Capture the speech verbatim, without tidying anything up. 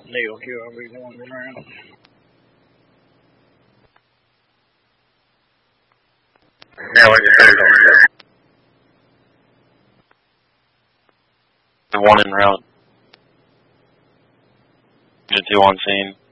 Neil, Q R V one around. Yeah, what you heard over there? The one in route. The two on scene.